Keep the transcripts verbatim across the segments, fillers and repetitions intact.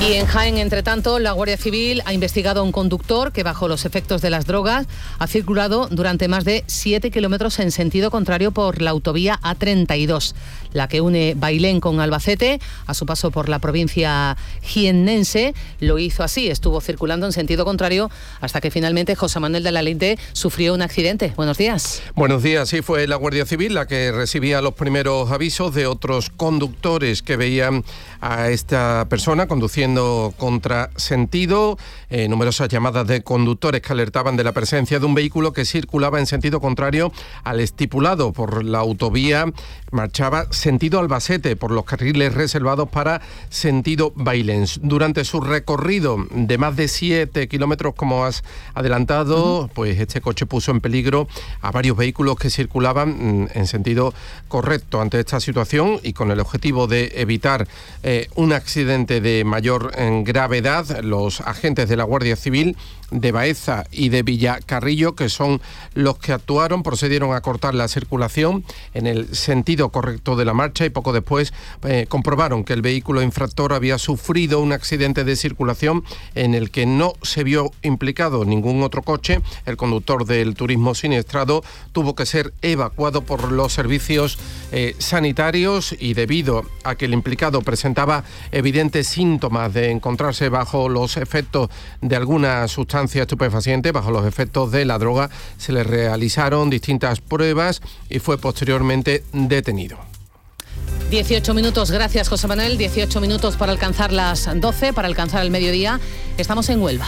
Y en Jaén, entre tanto, la Guardia Civil ha investigado a un conductor que, bajo los efectos de las drogas, ha circulado durante más de siete kilómetros en sentido contrario por la autovía A treinta y dos, la que une Bailén con Albacete. A su paso por la provincia jiennense lo hizo así, estuvo circulando en sentido contrario hasta que finalmente José Manuel de la Linde sufrió un accidente. Buenos días. Buenos días. Sí, fue la Guardia Civil la que recibía los primeros avisos de otros conductores que veían a esta persona conduciendo contrasentido, eh, numerosas llamadas de conductores que alertaban de la presencia de un vehículo que circulaba en sentido contrario al estipulado por la autovía, marchaba sentido Albacete por los carriles reservados para sentido Bailén. Durante su recorrido de más de siete kilómetros, como has adelantado, uh-huh. pues este coche puso en peligro a varios vehículos que circulaban en sentido correcto. Ante esta situación y con el objetivo de evitar eh, un accidente de mayor en gravedad, los agentes de la Guardia Civil de Baeza y de Villacarrillo, que son los que actuaron, procedieron a cortar la circulación en el sentido correcto de la marcha y poco después eh, comprobaron que el vehículo infractor había sufrido un accidente de circulación en el que no se vio implicado ningún otro coche. El conductor del turismo siniestrado tuvo que ser evacuado por los servicios eh, sanitarios y debido a que el implicado presentaba evidentes síntomas de encontrarse bajo los efectos de alguna sustancia estupefaciente, bajo los efectos de la droga, se le realizaron distintas pruebas y fue posteriormente detenido. dieciocho minutos, gracias José Manuel, dieciocho minutos para alcanzar las doce, para alcanzar el mediodía. Estamos en Huelva.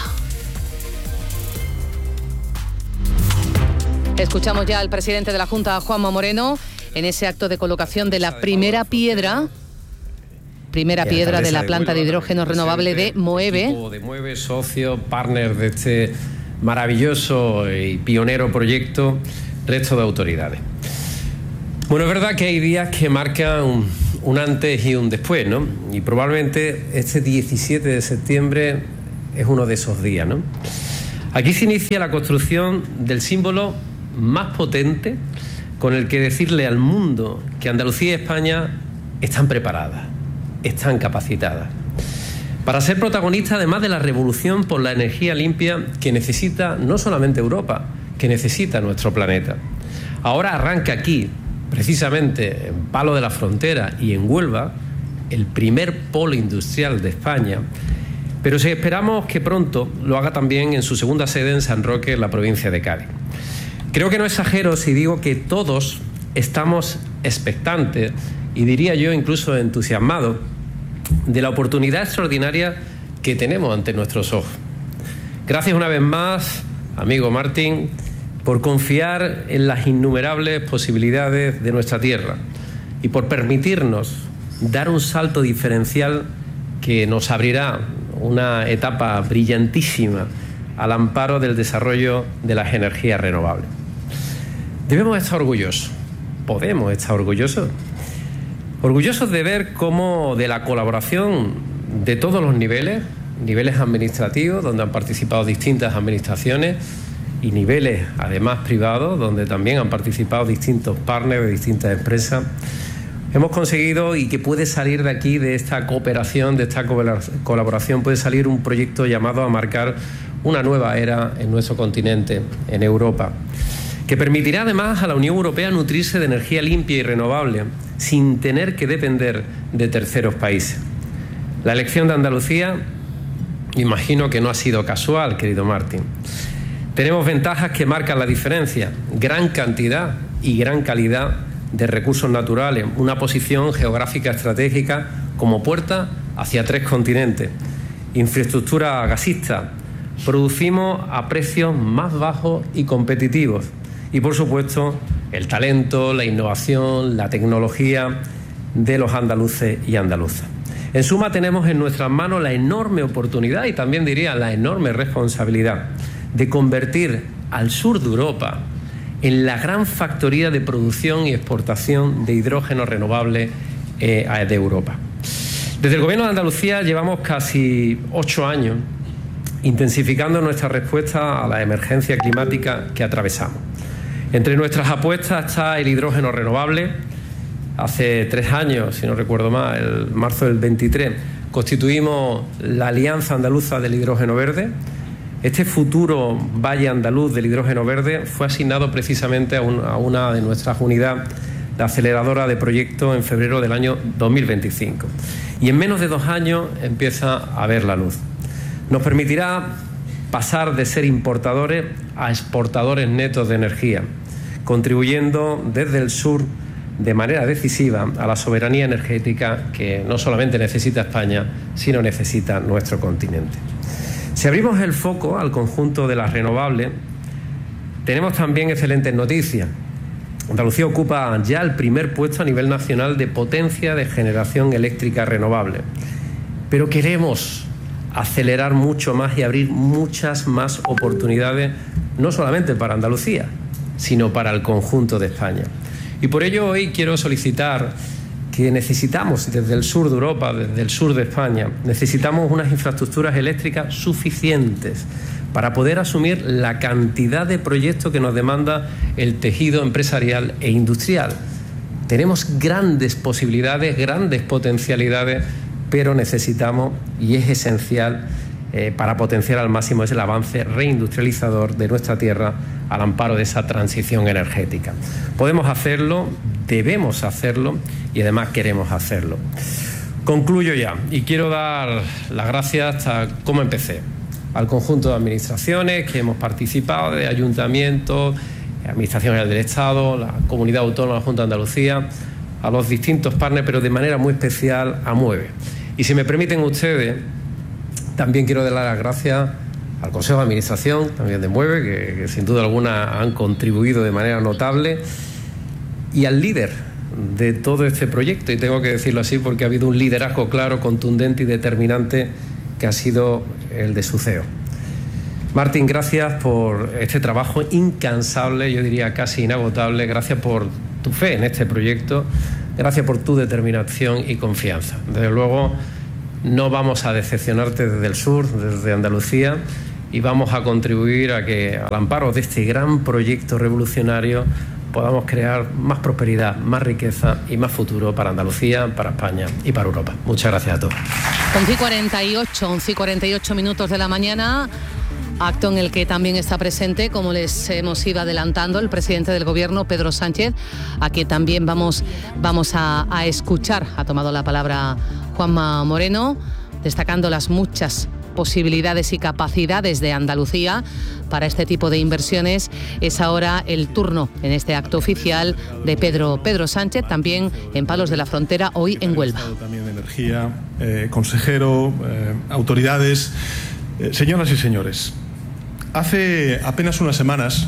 Escuchamos ya al presidente de la Junta, Juanma Moreno, en ese acto de colocación de la primera piedra Primera piedra de la planta de hidrógeno renovable de Moeve. De Moeve, socio, partner de este maravilloso y pionero proyecto, resto de autoridades. Bueno, es verdad que hay días que marcan un, un antes y un después, ¿no? Y probablemente este diecisiete de septiembre es uno de esos días, ¿no? Aquí se inicia la construcción del símbolo más potente con el que decirle al mundo que Andalucía y España están preparadas, están capacitadas para ser protagonistas, además de la revolución por la energía limpia que necesita no solamente Europa, que necesita nuestro planeta. Ahora arranca aquí, precisamente en Palo de la Frontera y en Huelva, el primer polo industrial de España, pero si esperamos que pronto lo haga también en su segunda sede en San Roque, en la provincia de Cádiz. Creo que no exagero si digo que todos estamos expectantes y diría yo incluso entusiasmados de la oportunidad extraordinaria que tenemos ante nuestros ojos. Gracias una vez más, amigo Martín, por confiar en las innumerables posibilidades de nuestra tierra y por permitirnos dar un salto diferencial que nos abrirá una etapa brillantísima al amparo del desarrollo de las energías renovables. Debemos estar orgullosos, podemos estar orgullosos, orgullosos de ver cómo de la colaboración de todos los niveles, niveles administrativos, donde han participado distintas administraciones, y niveles además privados, donde también han participado distintos partners de distintas empresas, hemos conseguido, y que puede salir de aquí, de esta cooperación, de esta colaboración, puede salir un proyecto llamado a marcar una nueva era en nuestro continente, en Europa, que permitirá además a la Unión Europea nutrirse de energía limpia y renovable, sin tener que depender de terceros países. La elección de Andalucía, imagino que no ha sido casual, querido Martín. Tenemos ventajas que marcan la diferencia: gran cantidad y gran calidad de recursos naturales, una posición geográfica estratégica como puerta hacia tres continentes, infraestructura gasista, producimos a precios más bajos y competitivos, y por supuesto el talento, la innovación, la tecnología de los andaluces y andaluzas. En suma, tenemos en nuestras manos la enorme oportunidad, y también diría la enorme responsabilidad, de convertir al sur de Europa en la gran factoría de producción y exportación de hidrógeno renovable eh, de Europa. Desde el Gobierno de Andalucía llevamos casi ocho años intensificando nuestra respuesta a la emergencia climática que atravesamos. Entre nuestras apuestas está el hidrógeno renovable. Hace tres años, si no recuerdo mal, el marzo del veintitrés, constituimos la Alianza Andaluza del Hidrógeno Verde. Este futuro Valle Andaluz del Hidrógeno Verde fue asignado precisamente a, un, a una de nuestras unidades de aceleradora de proyectos en febrero del año dos mil veinticinco. Y en menos de dos años empieza a ver la luz. Nos permitirá pasar de ser importadores a exportadores netos de energía, contribuyendo desde el sur de manera decisiva a la soberanía energética que no solamente necesita España, sino necesita nuestro continente. Si abrimos el foco al conjunto de las renovables, tenemos también excelentes noticias. Andalucía ocupa ya el primer puesto a nivel nacional de potencia de generación eléctrica renovable, pero queremos acelerar mucho más y abrir muchas más oportunidades, no solamente para Andalucía, sino para el conjunto de España. Y por ello hoy quiero solicitar que necesitamos desde el sur de Europa, desde el sur de España, necesitamos unas infraestructuras eléctricas suficientes para poder asumir la cantidad de proyectos que nos demanda el tejido empresarial e industrial. Tenemos grandes posibilidades, grandes potencialidades, pero necesitamos, y es esencial eh, para potenciar al máximo, es el avance reindustrializador de nuestra tierra al amparo de esa transición energética. Podemos hacerlo, debemos hacerlo y además queremos hacerlo. Concluyo ya y quiero dar las gracias hasta cómo empecé al conjunto de administraciones que hemos participado, de ayuntamientos, administraciones del Estado, la Comunidad Autónoma, la Junta de Andalucía, a los distintos partners, pero de manera muy especial a MUEVE. Y si me permiten ustedes, también quiero dar las gracias al Consejo de Administración, también de MUEVE, que, que sin duda alguna han contribuido de manera notable, y al líder de todo este proyecto, y tengo que decirlo así porque ha habido un liderazgo claro, contundente y determinante que ha sido el de su C E O. Martín, gracias por este trabajo incansable, yo diría casi inagotable, gracias por tu fe en este proyecto, gracias por tu determinación y confianza. Desde luego no vamos a decepcionarte desde el sur, desde Andalucía, y vamos a contribuir a que al amparo de este gran proyecto revolucionario podamos crear más prosperidad, más riqueza y más futuro para Andalucía, para España y para Europa. Muchas gracias a todos. once y cuarenta y ocho, once y cuarenta y ocho minutos de la mañana, acto en el que también está presente, como les hemos ido adelantando, el presidente del Gobierno, Pedro Sánchez, a quien también vamos, vamos a, a escuchar. Ha tomado la palabra Juanma Moreno, destacando las muchas posibilidades y capacidades de Andalucía para este tipo de inversiones. Es ahora el turno en este acto oficial de Pedro, Pedro Sánchez, también en Palos de la Frontera, hoy en Huelva. También de Energía, eh, consejero, eh, autoridades, eh, señoras y señores. Hace apenas unas semanas,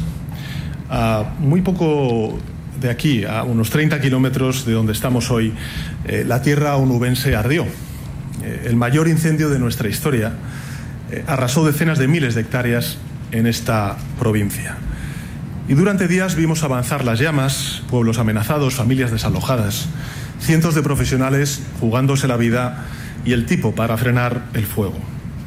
a muy poco de aquí, a unos treinta kilómetros de donde estamos hoy, eh, la tierra onubense ardió. Eh, el mayor incendio de nuestra historia eh, arrasó decenas de miles de hectáreas en esta provincia. Y durante días vimos avanzar las llamas, pueblos amenazados, familias desalojadas, cientos de profesionales jugándose la vida y el tipo para frenar el fuego.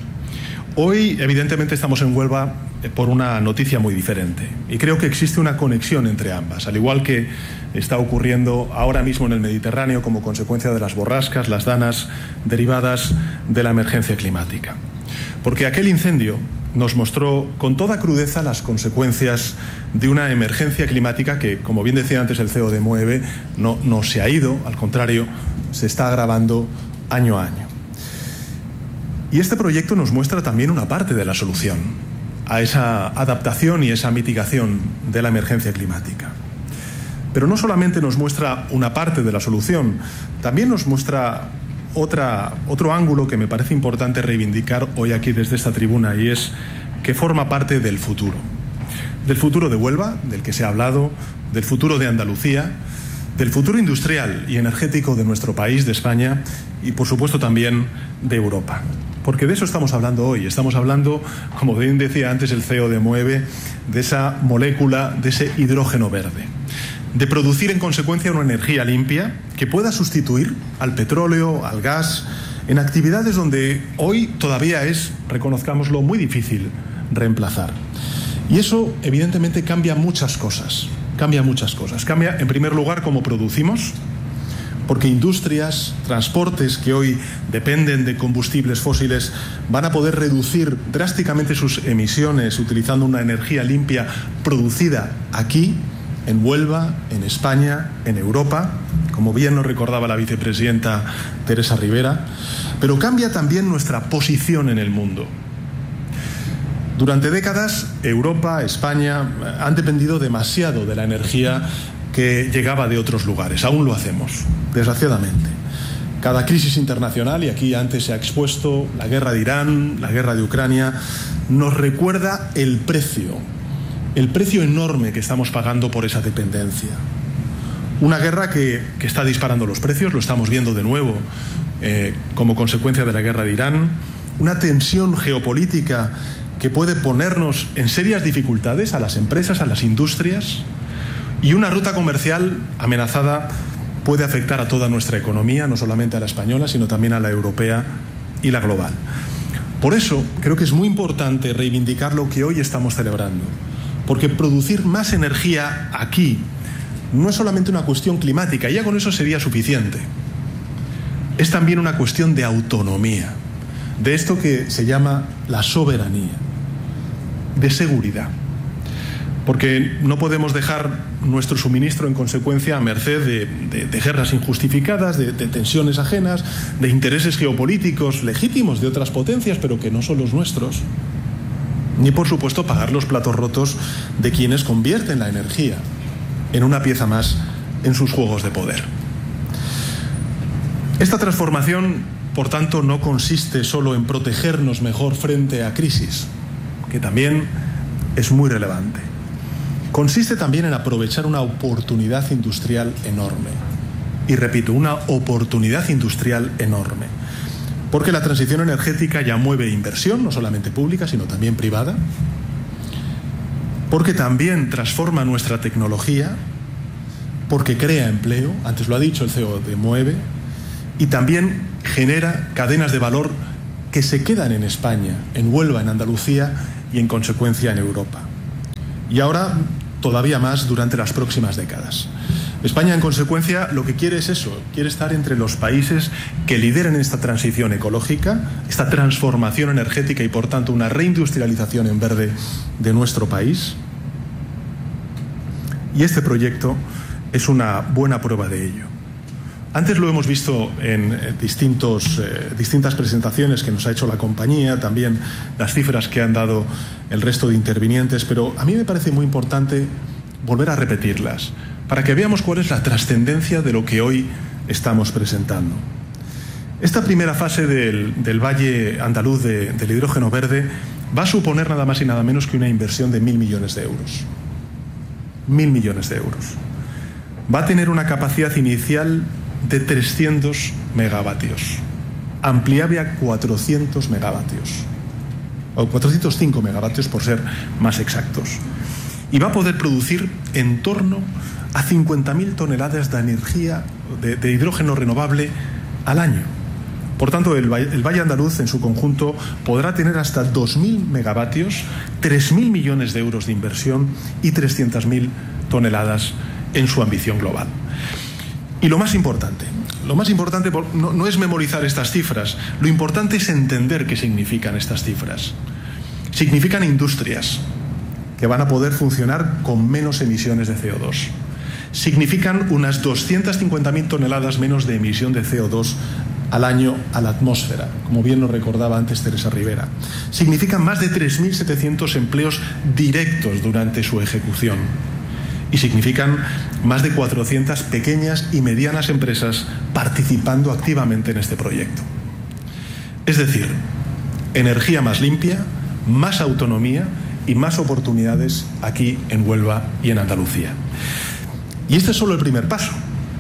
Hoy, evidentemente, estamos en Huelva por una noticia muy diferente y creo que existe una conexión entre ambas, al igual que está ocurriendo ahora mismo en el Mediterráneo como consecuencia de las borrascas, las danas derivadas de la emergencia climática. Porque aquel incendio nos mostró con toda crudeza las consecuencias de una emergencia climática que, como bien decía antes el C E O de MUEVE, no, no se ha ido, al contrario, se está agravando año a año. Y este proyecto nos muestra también una parte de la solución a esa adaptación y esa mitigación de la emergencia climática. Pero no solamente nos muestra una parte de la solución, también nos muestra otra, otro ángulo que me parece importante reivindicar hoy aquí desde esta tribuna, y es que forma parte del futuro. Del futuro de Huelva, del que se ha hablado, del futuro de Andalucía, del futuro industrial y energético de nuestro país, de España, y por supuesto también de Europa. Porque de eso estamos hablando hoy. Estamos hablando, como bien decía antes el C E O de MUEVE, de esa molécula, de ese hidrógeno verde. De producir en consecuencia una energía limpia que pueda sustituir al petróleo, al gas, en actividades donde hoy todavía es, reconozcámoslo, muy difícil reemplazar. Y eso evidentemente cambia muchas cosas. Cambia muchas cosas. Cambia, en primer lugar, cómo producimos, porque industrias, transportes que hoy dependen de combustibles fósiles van a poder reducir drásticamente sus emisiones utilizando una energía limpia producida aquí, en Huelva, en España, en Europa, como bien nos recordaba la vicepresidenta Teresa Rivera, pero cambia también nuestra posición en el mundo. Durante décadas, Europa, España han dependido demasiado de la energía que llegaba de otros lugares. Aún lo hacemos, desgraciadamente. Cada crisis internacional, y aquí antes se ha expuesto la guerra de Irán, la guerra de Ucrania, nos recuerda el precio, el precio enorme que estamos pagando por esa dependencia. Una guerra que, que está disparando los precios, lo estamos viendo de nuevo eh, como consecuencia de la guerra de Irán, una tensión geopolítica que puede ponernos en serias dificultades a las empresas, a las industrias, y una ruta comercial amenazada puede afectar a toda nuestra economía, no solamente a la española, sino también a la europea y la global. Por eso creo que es muy importante reivindicar lo que hoy estamos celebrando, porque producir más energía aquí no es solamente una cuestión climática, ya con eso sería suficiente. Es también una cuestión de autonomía, de esto que se llama la soberanía, de seguridad. Porque no podemos dejar nuestro suministro en consecuencia a merced de, de, de guerras injustificadas, de, de tensiones ajenas, de intereses geopolíticos legítimos de otras potencias, pero que no son los nuestros. Ni, por supuesto, pagar los platos rotos de quienes convierten la energía en una pieza más en sus juegos de poder. Esta transformación, por tanto, no consiste solo en protegernos mejor frente a crisis, que también es muy relevante. Consiste también en aprovechar una oportunidad industrial enorme. Y repito, una oportunidad industrial enorme. Porque la transición energética ya mueve inversión, no solamente pública, sino también privada. Porque también transforma nuestra tecnología. Porque crea empleo, antes lo ha dicho el C E O de Mueve. Y también genera cadenas de valor que se quedan en España, en Huelva, en Andalucía y en consecuencia en Europa. Y ahora todavía más durante las próximas décadas. España, en consecuencia, lo que quiere es eso, quiere estar entre los países que lideren esta transición ecológica, esta transformación energética y, por tanto, una reindustrialización en verde de nuestro país. Y este proyecto es una buena prueba de ello. Antes lo hemos visto en distintos, eh, distintas presentaciones que nos ha hecho la compañía, también las cifras que han dado el resto de intervinientes, pero a mí me parece muy importante volver a repetirlas para que veamos cuál es la trascendencia de lo que hoy estamos presentando. Esta primera fase del, del Valle Andaluz de, del hidrógeno verde va a suponer nada más y nada menos que una inversión de mil millones de euros. Mil millones de euros. Va a tener una capacidad inicial de trescientos megavatios, ampliable a cuatrocientos megavatios, o cuatrocientos cinco megavatios por ser más exactos. Y va a poder producir en torno a cincuenta mil toneladas de energía, de, de hidrógeno renovable al año. Por tanto, el, el Valle Andaluz en su conjunto podrá tener hasta dos mil megavatios, tres mil millones de euros de inversión y trescientas mil toneladas en su ambición global. Y lo más importante, lo más importante no, no es memorizar estas cifras, lo importante es entender qué significan estas cifras. Significan industrias que van a poder funcionar con menos emisiones de C O dos. Significan unas doscientas cincuenta mil toneladas menos de emisión de C O dos al año a la atmósfera, como bien nos recordaba antes Teresa Rivera. Significan más de tres mil setecientos empleos directos durante su ejecución. Y significan más de cuatrocientas pequeñas y medianas empresas participando activamente en este proyecto. Es decir, energía más limpia, más autonomía y más oportunidades aquí en Huelva y en Andalucía. Y este es solo el primer paso,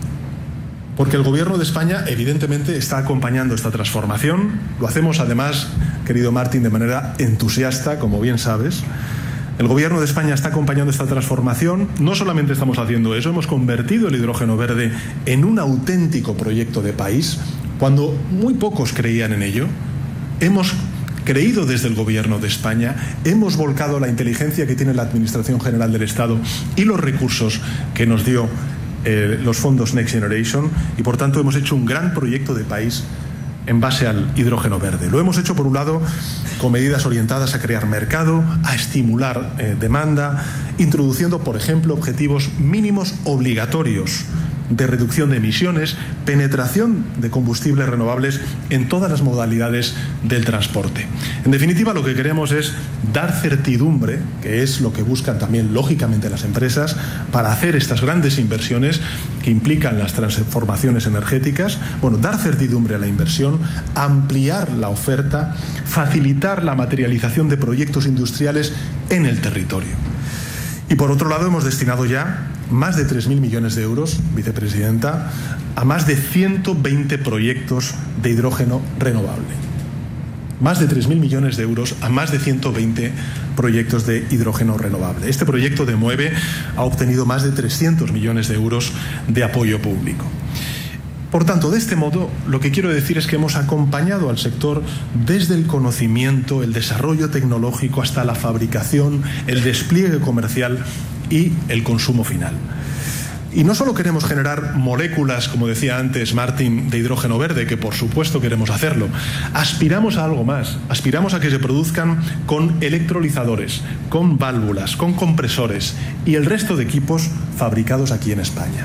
porque el Gobierno de España evidentemente está acompañando esta transformación. Lo hacemos además, querido Martín, de manera entusiasta, como bien sabes. El Gobierno de España está acompañando esta transformación. No solamente estamos haciendo eso, hemos convertido el hidrógeno verde en un auténtico proyecto de país, cuando muy pocos creían en ello. Hemos creído desde el Gobierno de España, hemos volcado la inteligencia que tiene la Administración General del Estado y los recursos que nos dio eh, los fondos Next Generation y por tanto hemos hecho un gran proyecto de país en base al hidrógeno verde. Lo hemos hecho, por un lado, con medidas orientadas a crear mercado, a estimular eh, demanda, introduciendo, por ejemplo, objetivos mínimos obligatorios de reducción de emisiones, penetración de combustibles renovables en todas las modalidades del transporte. En definitiva, lo que queremos es dar certidumbre, que es lo que buscan también lógicamente las empresas, para hacer estas grandes inversiones que implican las transformaciones energéticas, bueno, dar certidumbre a la inversión, ampliar la oferta, facilitar la materialización de proyectos industriales en el territorio. Y por otro lado, hemos destinado ya más de tres mil millones de euros, vicepresidenta, a más de ciento veinte proyectos de hidrógeno renovable. Más de tres mil millones de euros a más de ciento veinte proyectos de hidrógeno renovable. Este proyecto de MOVE ha obtenido más de trescientos millones de euros de apoyo público. Por tanto, de este modo, lo que quiero decir es que hemos acompañado al sector desde el conocimiento, el desarrollo tecnológico, hasta la fabricación, el despliegue comercial y el consumo final. Y no solo queremos generar moléculas, como decía antes Martin, de hidrógeno verde, que por supuesto queremos hacerlo, aspiramos a algo más, aspiramos a que se produzcan con electrolizadores, con válvulas, con compresores y el resto de equipos fabricados aquí en España.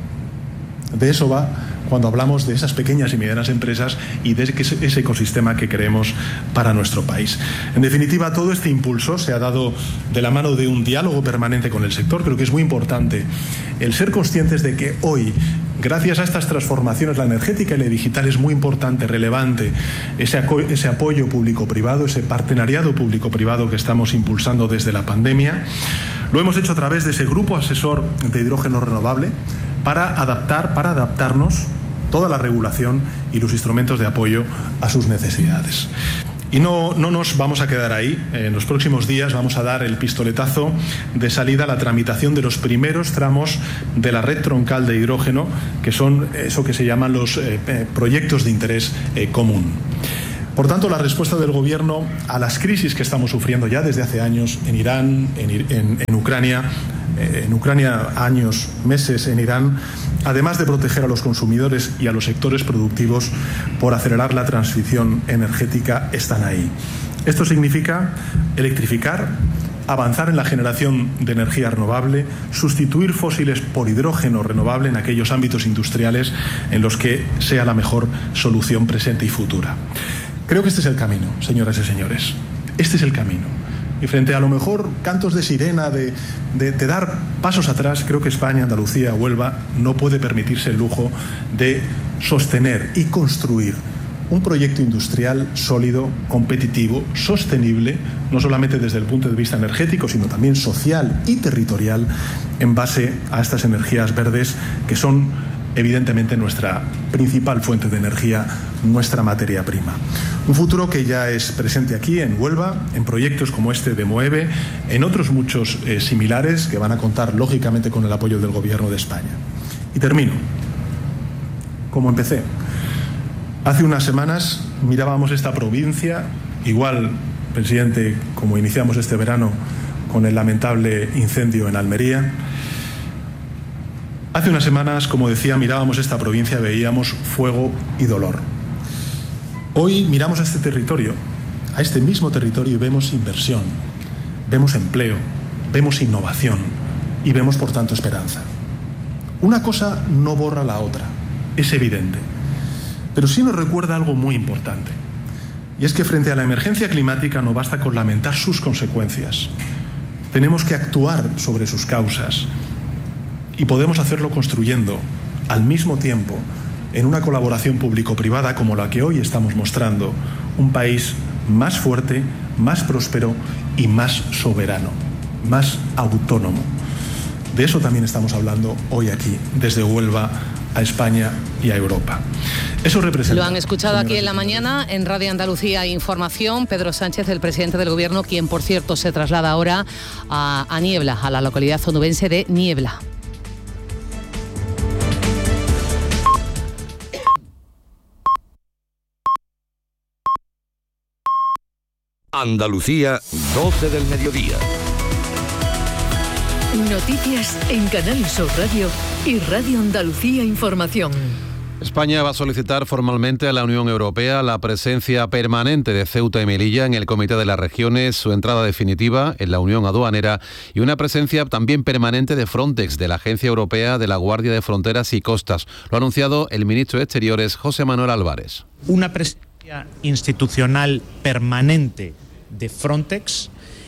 De eso va cuando hablamos de esas pequeñas y medianas empresas y de ese ecosistema que queremos para nuestro país. En definitiva, todo este impulso se ha dado de la mano de un diálogo permanente con el sector. Creo que es muy importante el ser conscientes de que hoy, gracias a estas transformaciones, la energética y la digital es muy importante, relevante, ese, ese apoyo público-privado, ese partenariado público-privado que estamos impulsando desde la pandemia. Lo hemos hecho a través de ese grupo asesor de hidrógeno renovable para adaptar, para adaptarnos toda la regulación y los instrumentos de apoyo a sus necesidades. Y no, no nos vamos a quedar ahí. En los próximos días vamos a dar el pistoletazo de salida a la tramitación de los primeros tramos de la red troncal de hidrógeno, que son eso que se llaman los eh, proyectos de interés eh, común. Por tanto, la respuesta del Gobierno a las crisis que estamos sufriendo ya desde hace años en Irán, en, en, en Ucrania, eh, en Ucrania años, meses en Irán, además de proteger a los consumidores y a los sectores productivos por acelerar la transición energética, están ahí. Esto significa electrificar, avanzar en la generación de energía renovable, sustituir fósiles por hidrógeno renovable en aquellos ámbitos industriales en los que sea la mejor solución presente y futura. Creo que este es el camino, señoras y señores. Este es el camino. Y frente a lo mejor cantos de sirena, de, de, de dar pasos atrás, creo que España, Andalucía, Huelva no puede permitirse el lujo de sostener y construir un proyecto industrial sólido, competitivo, sostenible, no solamente desde el punto de vista energético, sino también social y territorial, en base a estas energías verdes que son evidentemente nuestra principal fuente de energía, nuestra materia prima. Un futuro que ya es presente aquí en Huelva, en proyectos como este de MOEVE, en otros muchos eh, similares que van a contar lógicamente con el apoyo del Gobierno de España. Y termino. Como empecé. Hace unas semanas mirábamos esta provincia, igual, presidente, como iniciamos este verano con el lamentable incendio en Almería. Hace unas semanas, como decía, mirábamos esta provincia, veíamos fuego y dolor. Hoy miramos a este territorio, a este mismo territorio, y vemos inversión, vemos empleo, vemos innovación y vemos, por tanto, esperanza. Una cosa no borra la otra, es evidente, pero sí nos recuerda algo muy importante, y es que frente a la emergencia climática no basta con lamentar sus consecuencias, tenemos que actuar sobre sus causas. Y podemos hacerlo construyendo, al mismo tiempo, en una colaboración público-privada como la que hoy estamos mostrando, un país más fuerte, más próspero y más soberano, más autónomo. De eso también estamos hablando hoy aquí, desde Huelva a España y a Europa. Eso representa... Lo han escuchado aquí en la mañana en Radio Andalucía Información. Pedro Sánchez, el presidente del Gobierno, quien, por cierto, se traslada ahora a, a Niebla, a la localidad onubense de Niebla. Andalucía, doce del mediodía. Noticias en Canal Sur Radio y Radio Andalucía Información. España va a solicitar formalmente a la Unión Europea la presencia permanente de Ceuta y Melilla en el Comité de las Regiones, su entrada definitiva en la Unión Aduanera y una presencia también permanente de Frontex, de la Agencia Europea de la Guardia de Fronteras y Costas. Lo ha anunciado el ministro de Exteriores, José Manuel Álvarez. Una presencia institucional permanente de Frontex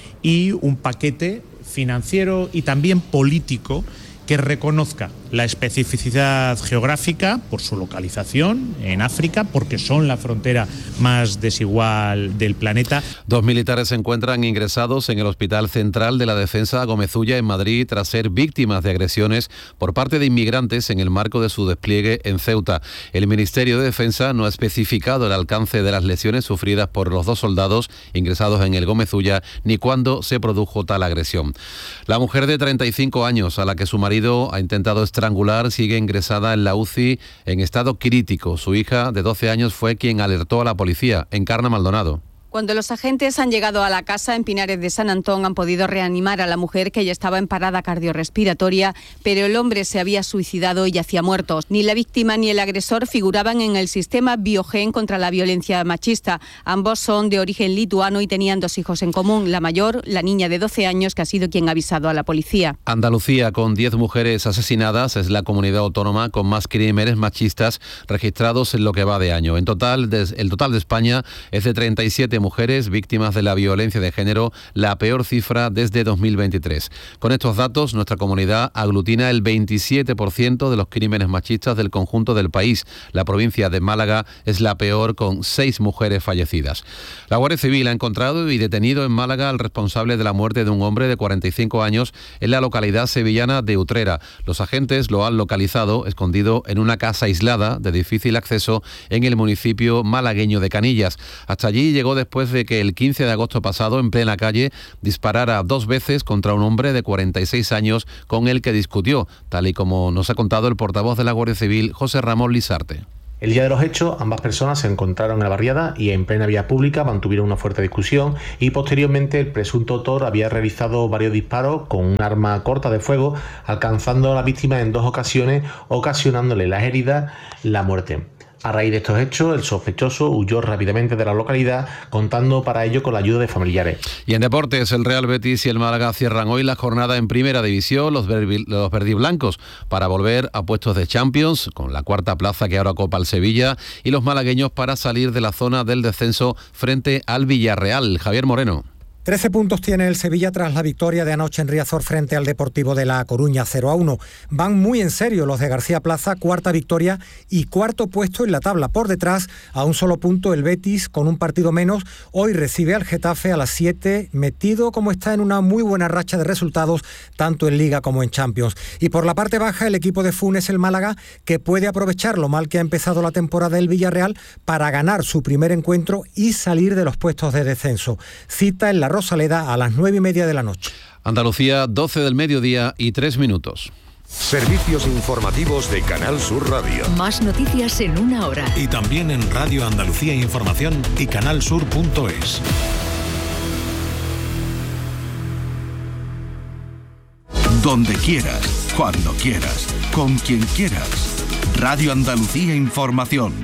y un paquete financiero y también político que reconozca la especificidad geográfica por su localización en África, porque son la frontera más desigual del planeta. Dos militares se encuentran ingresados en el Hospital Central de la Defensa Gómez-Ulla en Madrid tras ser víctimas de agresiones por parte de inmigrantes en el marco de su despliegue en Ceuta. El Ministerio de Defensa no ha especificado el alcance de las lesiones sufridas por los dos soldados ingresados en el Gómez-Ulla ni cuándo se produjo tal agresión. La mujer de treinta y cinco años a la que su marido ha intentado estrangular sigue ingresada en la U C I en estado crítico. Su hija de doce años fue quien alertó a la policía. Encarna Maldonado. Cuando los agentes han llegado a la casa en Pinares de San Antón han podido reanimar a la mujer, que ya estaba en parada cardiorrespiratoria, pero el hombre se había suicidado y yacía muerto. Ni la víctima ni el agresor figuraban en el sistema Biogen contra la violencia machista. Ambos son de origen lituano y tenían dos hijos en común. La mayor, la niña de doce años, que ha sido quien ha avisado a la policía. Andalucía, con diez mujeres asesinadas, es la comunidad autónoma con más crímenes machistas registrados en lo que va de año. En total, el total de España es de treinta y siete mujeres víctimas de la violencia de género, la peor cifra desde dos mil veintitrés. Con estos datos, nuestra comunidad aglutina el veintisiete por ciento de los crímenes machistas del conjunto del país. La provincia de Málaga es la peor, con seis mujeres fallecidas. La Guardia Civil ha encontrado y detenido en Málaga al responsable de la muerte de un hombre de cuarenta y cinco años en la localidad sevillana de Utrera. Los agentes lo han localizado escondido en una casa aislada de difícil acceso en el municipio malagueño de Canillas. Hasta allí llegó después después de que el quince de agosto pasado, en plena calle, disparara dos veces contra un hombre de cuarenta y seis años con el que discutió, tal y como nos ha contado el portavoz de la Guardia Civil, José Ramón Lizarte. El día de los hechos, ambas personas se encontraron en la barriada y en plena vía pública mantuvieron una fuerte discusión y posteriormente el presunto autor había realizado varios disparos con un arma corta de fuego, alcanzando a la víctima en dos ocasiones, ocasionándole las heridas, la muerte. A raíz de estos hechos, el sospechoso huyó rápidamente de la localidad, contando para ello con la ayuda de familiares. Y en deportes, el Real Betis y el Málaga cierran hoy la jornada en Primera División, los, verbi, los verdiblancos, para volver a puestos de Champions, con la cuarta plaza que ahora copa el Sevilla, y los malagueños para salir de la zona del descenso frente al Villarreal. Javier Moreno. trece puntos tiene el Sevilla tras la victoria de anoche en Riazor frente al Deportivo de La Coruña, cero a uno. Van muy en serio los de García Plaza, cuarta victoria y cuarto puesto en la tabla. Por detrás, a un solo punto, el Betis, con un partido menos, hoy recibe al Getafe a las siete, metido como está en una muy buena racha de resultados, tanto en Liga como en Champions. Y por la parte baja, el equipo de Funes, el Málaga, que puede aprovechar lo mal que ha empezado la temporada del Villarreal para ganar su primer encuentro y salir de los puestos de descenso. Cita en la Rosaleda a las nueve y media de la noche. Andalucía, doce del mediodía y tres minutos. Servicios informativos de Canal Sur Radio. Más noticias en una hora. Y también en Radio Andalucía Información y canalsur punto es. Donde quieras, cuando quieras, con quien quieras. Radio Andalucía Información.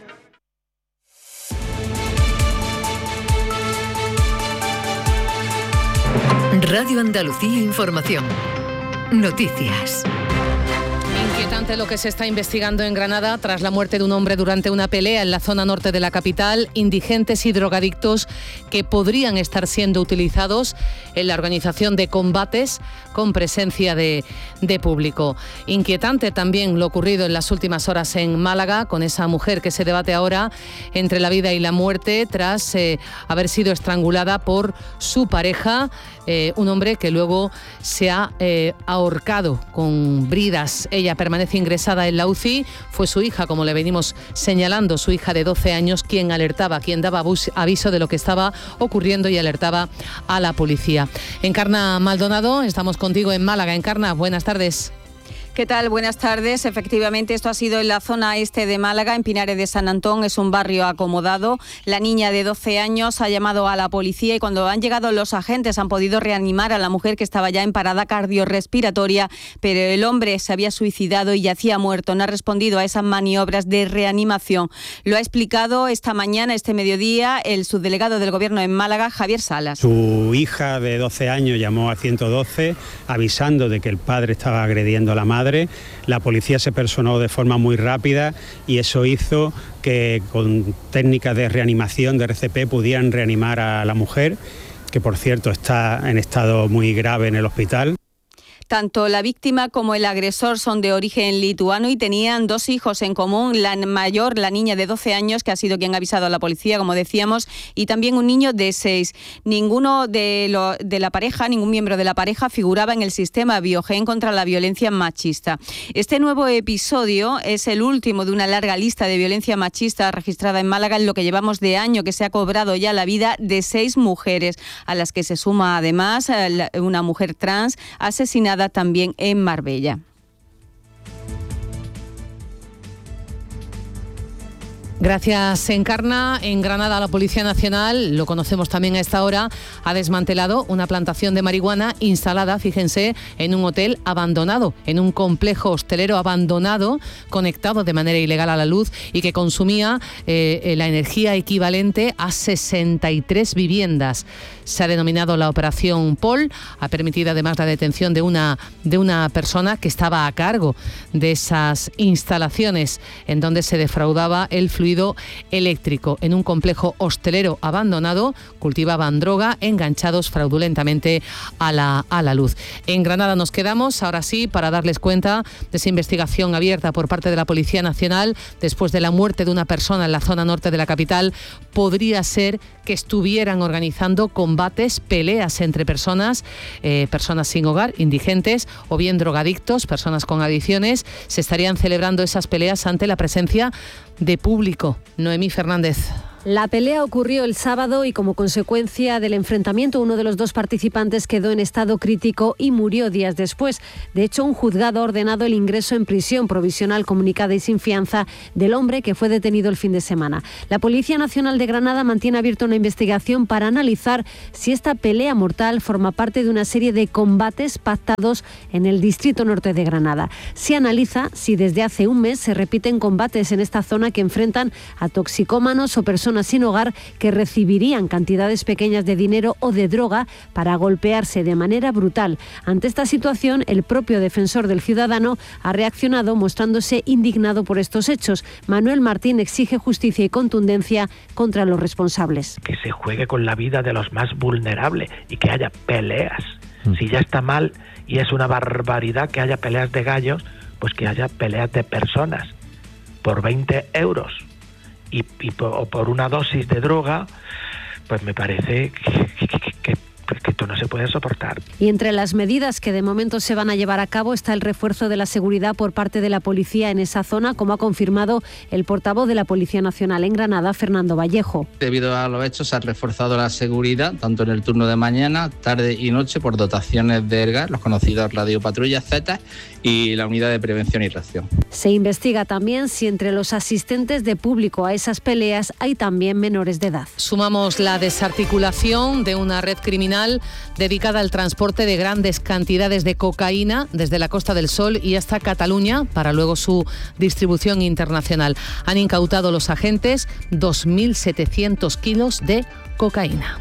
Radio Andalucía Información. Noticias. Inquietante lo que se está investigando en Granada tras la muerte de un hombre durante una pelea en la zona norte de la capital. Indigentes y drogadictos que podrían estar siendo utilizados en la organización de combates con presencia de, de público. Inquietante también lo ocurrido en las últimas horas en Málaga, con esa mujer que se debate ahora entre la vida y la muerte tras eh, haber sido estrangulada por su pareja, eh, un hombre que luego se ha eh, ahorcado con bridas. Ella permanece ingresada en la U C I. Fue su hija, como le venimos señalando, su hija de doce años, quien alertaba, quien daba aviso de lo que estaba ocurriendo y alertaba a la policía. Encarna Maldonado, estamos contigo en Málaga. Encarna, buenas tardes. ¿Qué tal? Buenas tardes. Efectivamente, esto ha sido en la zona este de Málaga, en Pinares de San Antón. Es un barrio acomodado. La niña de doce años ha llamado a la policía y cuando han llegado los agentes han podido reanimar a la mujer que estaba ya en parada cardiorrespiratoria, pero el hombre se había suicidado y yacía muerto. No ha respondido a esas maniobras de reanimación. Lo ha explicado esta mañana, este mediodía, el subdelegado del Gobierno en Málaga, Javier Salas. Su hija de doce años llamó a ciento doce avisando de que el padre estaba agrediendo a la madre. La policía se personó de forma muy rápida y eso hizo que con técnicas de reanimación de R C P pudieran reanimar a la mujer, que por cierto está en estado muy grave en el hospital. Tanto la víctima como el agresor son de origen lituano y tenían dos hijos en común, la mayor, la niña de doce años, que ha sido quien ha avisado a la policía, como decíamos, y también un niño de seis. Ninguno de, lo, de la pareja, ningún miembro de la pareja figuraba en el sistema Biogen contra la violencia machista. Este nuevo episodio es el último de una larga lista de violencia machista registrada en Málaga en lo que llevamos de año, que se ha cobrado ya la vida de seis mujeres, a las que se suma además una mujer trans asesinada también en Marbella. Gracias, Encarna. En Granada, la Policía Nacional, lo conocemos también a esta hora, ha desmantelado una plantación de marihuana instalada, fíjense, en un hotel abandonado, en un complejo hostelero abandonado, conectado de manera ilegal a la luz y que consumía eh, la energía equivalente a sesenta y tres viviendas. Se ha denominado la Operación Pol, ha permitido además la detención de una, de una persona que estaba a cargo de esas instalaciones en donde se defraudaba el fluido eléctrico. En un complejo hostelero abandonado cultivaban droga enganchados fraudulentamente a la, a la luz. En Granada nos quedamos, ahora sí, para darles cuenta de esa investigación abierta por parte de la Policía Nacional después de la muerte de una persona en la zona norte de la capital. Podría ser que estuvieran organizando combates, peleas entre personas, eh, personas sin hogar, indigentes o bien drogadictos, personas con adicciones. Se estarían celebrando esas peleas ante la presencia de público. Noemí Fernández. La pelea ocurrió el sábado y como consecuencia del enfrentamiento uno de los dos participantes quedó en estado crítico y murió días después. De hecho, un juzgado ha ordenado el ingreso en prisión provisional comunicada y sin fianza del hombre que fue detenido el fin de semana. La Policía Nacional de Granada mantiene abierta una investigación para analizar si esta pelea mortal forma parte de una serie de combates pactados en el distrito norte de Granada. Se analiza si desde hace un mes se repiten combates en esta zona que enfrentan a toxicómanos o personas sin hogar que recibirían cantidades pequeñas de dinero o de droga para golpearse de manera brutal. Ante esta situación, el propio defensor del ciudadano ha reaccionado mostrándose indignado por estos hechos. Manuel Martín exige justicia y contundencia contra los responsables. Que se juegue con la vida de los más vulnerables y que haya peleas. Mm. Si ya está mal y es una barbaridad que haya peleas de gallos, pues que haya peleas de personas por veinte euros. Y, y por, o por una dosis de droga, pues me parece que, que, que, que, que esto no se puede soportar. Y entre las medidas que de momento se van a llevar a cabo está el refuerzo de la seguridad por parte de la policía en esa zona, como ha confirmado el portavoz de la Policía Nacional en Granada, Fernando Vallejo. Debido a los hechos se ha reforzado la seguridad, tanto en el turno de mañana, tarde y noche, por dotaciones de ERGA, los conocidos radiopatrullas Z, y la unidad de prevención y reacción. Se investiga también si entre los asistentes de público a esas peleas hay también menores de edad. Sumamos la desarticulación de una red criminal dedicada al transporte de grandes cantidades de cocaína desde la Costa del Sol y hasta Cataluña para luego su distribución internacional. Han incautado los agentes dos mil setecientos kilos de cocaína.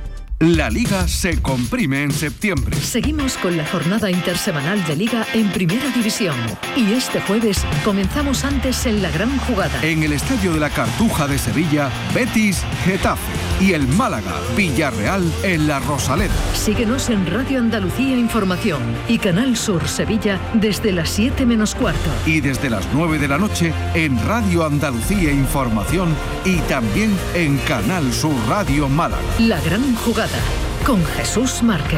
La Liga se comprime en septiembre. Seguimos con la jornada intersemanal de Liga en Primera División. Y este jueves comenzamos antes en la gran jugada. En el Estadio de la Cartuja de Sevilla, Betis, Getafe. Y el Málaga, Villarreal en la Rosaleda. Síguenos en Radio Andalucía Información y Canal Sur Sevilla desde las siete menos cuarto. Y desde las nueve de la noche en Radio Andalucía Información y también en Canal Sur Radio Málaga. La gran jugada con Jesús Márquez.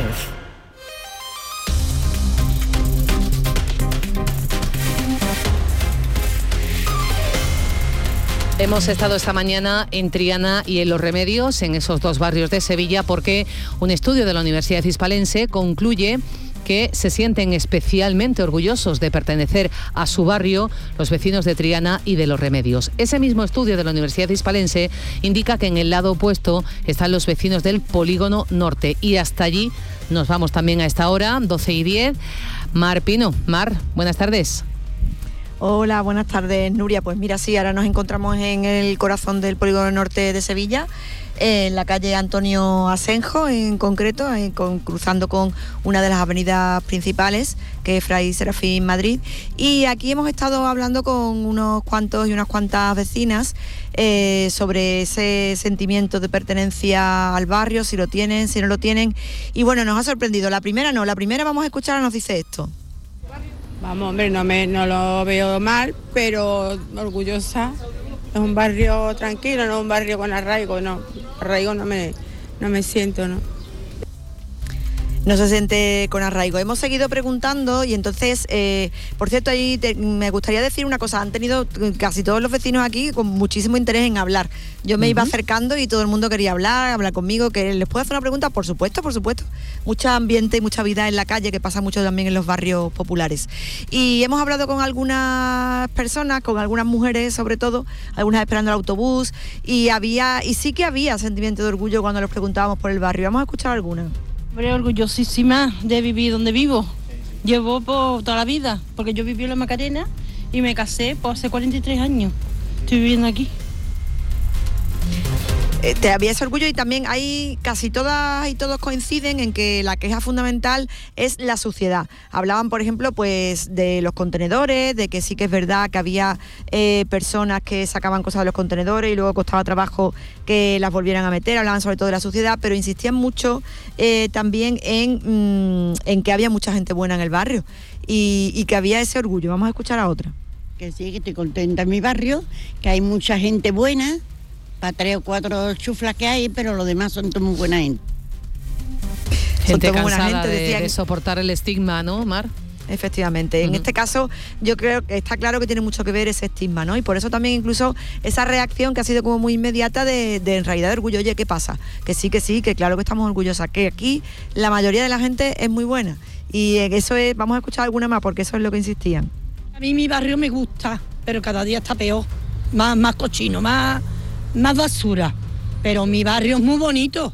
Hemos estado esta mañana en Triana y en Los Remedios, en esos dos barrios de Sevilla, porque un estudio de la Universidad Hispalense concluye que se sienten especialmente orgullosos de pertenecer a su barrio los vecinos de Triana y de Los Remedios. Ese mismo estudio de la Universidad Hispalense indica que en el lado opuesto están los vecinos del Polígono Norte, y hasta allí nos vamos también a esta hora, doce y diez. Mar Pino. Mar, buenas tardes. Hola, buenas tardes, Nuria. Pues mira, sí, ahora nos encontramos en el corazón del Polígono Norte de Sevilla, en la calle Antonio Asenjo en concreto, en, con, cruzando con una de las avenidas principales, que es Fray Serafín Madrid. Y aquí hemos estado hablando con unos cuantos y unas cuantas vecinas eh, sobre ese sentimiento de pertenencia al barrio, si lo tienen, si no lo tienen. Y bueno, nos ha sorprendido. La primera no, la primera vamos a escuchar, nos dice esto. Vamos, hombre, no, me, no lo veo mal, pero orgullosa. Es un barrio tranquilo, no un barrio con arraigo, no. Arraigo no me, no me siento, ¿no? No se siente con arraigo. Hemos seguido preguntando y entonces, eh, por cierto, ahí te, me gustaría decir una cosa. Han tenido casi todos los vecinos aquí con muchísimo interés en hablar. Yo me uh-huh. iba acercando y todo el mundo quería hablar, hablar conmigo. ¿Que les puedo hacer una pregunta? Por supuesto, por supuesto. Mucho ambiente y mucha vida en la calle, que pasa mucho también en los barrios populares. Y hemos hablado con algunas personas, con algunas mujeres sobre todo, algunas esperando el autobús, y había y sí que había sentimiento de orgullo cuando les preguntábamos por el barrio. Vamos a escuchar algunas. Hombre, orgullosísima de vivir donde vivo. Llevo por toda la vida, porque yo viví en la Macarena y me casé por hace cuarenta y tres años. Estoy viviendo aquí. Eh, te había ese orgullo, y también hay casi todas y todos coinciden en que la queja fundamental es la suciedad. Hablaban, por ejemplo, pues de los contenedores, de que sí que es verdad que había eh, personas que sacaban cosas de los contenedores y luego costaba trabajo que las volvieran a meter. Hablaban sobre todo de la suciedad, pero insistían mucho eh, también en, mmm, en que había mucha gente buena en el barrio y, y que había ese orgullo. Vamos a escuchar a otra. Que sí, que estoy contenta en mi barrio, que hay mucha gente buena, para tres o cuatro chuflas que hay, pero los demás son todos muy buena gente. Gente cansada gente, de, decían, de soportar el estigma, ¿no, Mar? Efectivamente. Uh-huh. En este caso, yo creo que está claro que tiene mucho que ver ese estigma, ¿no? Y por eso también incluso esa reacción que ha sido como muy inmediata de, de en realidad de orgullo. Oye, ¿qué pasa? Que sí, que sí, que claro que estamos orgullosas, que aquí la mayoría de la gente es muy buena. Y eso es, vamos a escuchar alguna más, porque eso es lo que insistían. A mí mi barrio me gusta, pero cada día está peor. Más, más cochino, más... más basura, pero mi barrio es muy bonito.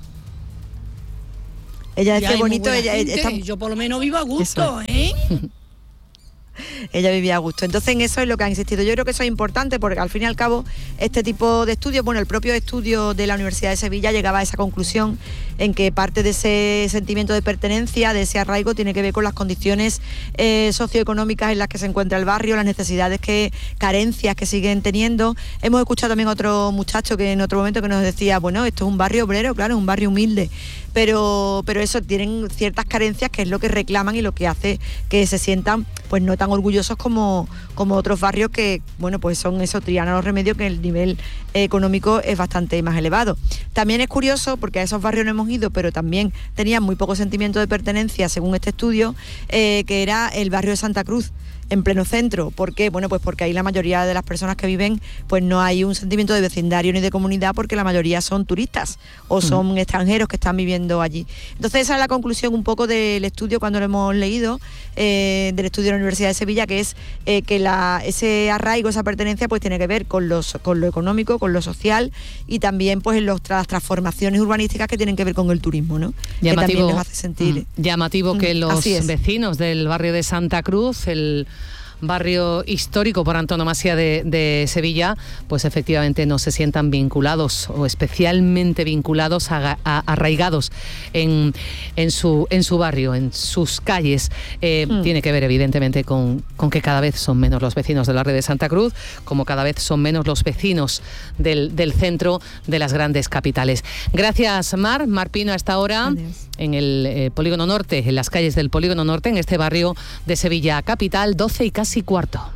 Ella dice bonito, ella está... yo por lo menos vivo a gusto, eso. ¿eh? Ella vivía a gusto. Entonces en eso es lo que han insistido. Yo creo que eso es importante porque al fin y al cabo este tipo de estudios, bueno, el propio estudio de la Universidad de Sevilla llegaba a esa conclusión en que parte de ese sentimiento de pertenencia, de ese arraigo, tiene que ver con las condiciones eh, socioeconómicas en las que se encuentra el barrio, las necesidades, que carencias que siguen teniendo. Hemos escuchado también a otro muchacho que en otro momento que nos decía, bueno, esto es un barrio obrero, claro, es un barrio humilde, pero, pero eso, tienen ciertas carencias que es lo que reclaman y lo que hace que se sientan pues no tan orgullosos como, como otros barrios que, bueno, pues son eso, Triana, Los Remedios, que el nivel económico es bastante más elevado. También es curioso, porque a esos barrios no hemos ido, pero también tenían muy poco sentimiento de pertenencia, según este estudio, eh, que era el barrio de Santa Cruz, en pleno centro. ¿Por qué? Bueno, pues porque ahí la mayoría de las personas que viven, pues no hay un sentimiento de vecindario ni de comunidad, porque la mayoría son turistas o son uh-huh. extranjeros que están viviendo allí. Entonces esa es la conclusión un poco del estudio cuando lo hemos leído, eh, del estudio de la Universidad de Sevilla, que es eh, que la, ese arraigo, esa pertenencia, pues tiene que ver con, los, con lo económico, con lo social y también pues en los, las transformaciones urbanísticas que tienen que ver con el turismo, ¿no? Llamativo, que también nos hace sentir. Mm, llamativo que los vecinos del barrio de Santa Cruz, el barrio histórico por antonomasia de, de Sevilla, pues efectivamente no se sientan vinculados o especialmente vinculados, a, a, arraigados en, en, su, en su barrio, en sus calles. Eh, mm. Tiene que ver evidentemente con, con que cada vez son menos los vecinos del barrio de Santa Cruz, como cada vez son menos los vecinos del, del centro de las grandes capitales. Gracias, Mar. Mar Pino, a esta hora. Adiós. En el eh, Polígono Norte, en las calles del Polígono Norte, en este barrio de Sevilla capital, doce y casi cuarto.